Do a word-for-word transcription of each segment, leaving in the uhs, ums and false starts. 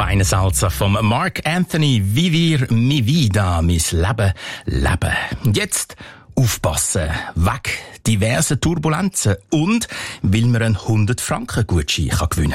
Feine Salsa vom Mark Anthony, Vivir mi vida, mein Leben, Leben. Und jetzt aufpassen, weg diverse Turbulenzen und weil man einen hundert Franken Gutschein gewinnen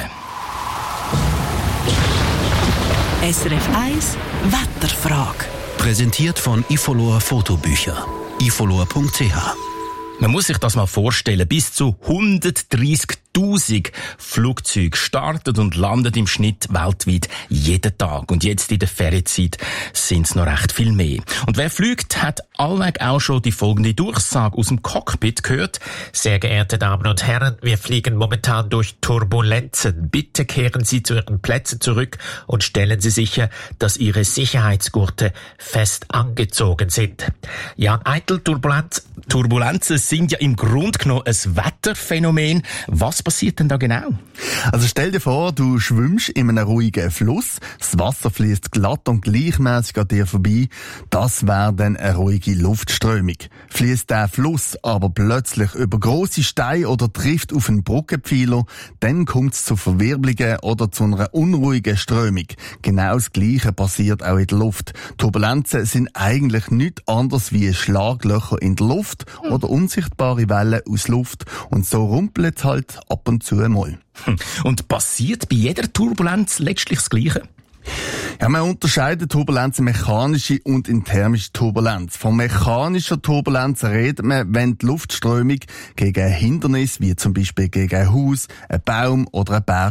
kann. S R F eins Wetterfrage. Präsentiert von Ifolor Fotobücher. ifolor punkt c h. Man muss sich das mal vorstellen, bis zu hundertdreissigtausend Flugzeuge starten und landen im Schnitt weltweit jeden Tag. Und jetzt in der Ferienzeit sind es noch recht viel mehr. Und wer fliegt, hat allweg auch schon die folgende Durchsage aus dem Cockpit gehört. Sehr geehrte Damen und Herren, wir fliegen momentan durch Turbulenzen. Bitte kehren Sie zu Ihren Plätzen zurück und stellen Sie sicher, dass Ihre Sicherheitsgurte fest angezogen sind. Jan Eitel, Turbulenz. Turbulenzen sind ja im Grunde genommen ein Wetterphänomen. Was passiert denn da genau? Also stell dir vor, du schwimmst in einem ruhigen Fluss, das Wasser fließt glatt und gleichmäßig an dir vorbei. Das wäre dann eine ruhige Luftströmung. Fließt der Fluss aber plötzlich über grosse Steine oder trifft auf einen Brückenpfeiler, dann kommt es zu Verwirbelungen oder zu einer unruhigen Strömung. Genau das Gleiche passiert auch in der Luft. Turbulenzen sind eigentlich nichts anderes wie Schlaglöcher in der Luft oder unsichtbare Wellen aus Luft. Und so rumpelt es halt ab und zu mal. Und passiert bei jeder Turbulenz letztlich das Gleiche? Ja, man unterscheidet Turbulenzen mechanische und in thermische Turbulenz. Von mechanischer Turbulenz redet man, wenn die Luftströmung gegen ein Hindernis, wie zum Beispiel gegen ein Haus, einen Baum oder einen Berg,